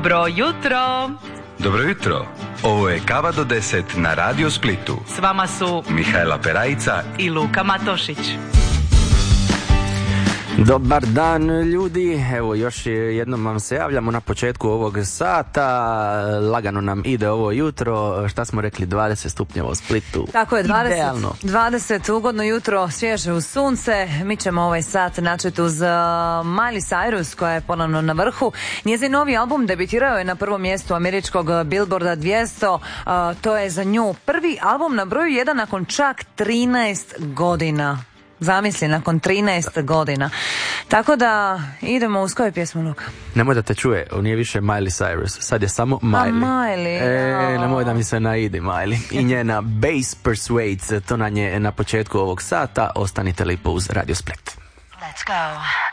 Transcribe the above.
Dobro jutro. Dobro jutro. Ovo je Kava do 10 na Radio Splitu. S vama su Mihajla Perajica i Luka Matošić. Dobar dan ljudi, evo još jednom vam se javljamo na početku ovog sata, lagano nam ide ovo jutro, šta smo rekli, 20 stupnjeva u Splitu. Tako je, 20, idealno. 20 ugodno jutro, svježe uz sunce. Mi ćemo ovaj sat načeti uz Miley Cyrus koja je ponovno na vrhu. Njezin novi album debitirao je na prvom mjestu američkog Billboarda 200, to je za nju prvi album na broju 1 nakon čak 13 godina. Zamisli, nakon 13 godina. Tako da idemo uz koju pjesmu, Luka? Nemoj da te čuje, nije više Miley Cyrus, sad je samo Miley. Miley. Nemoj da mi se naidi Miley. I njena Bass Persuades, to nam je na početku ovog sata. Ostanite lipo uz Radio Split. Let's go.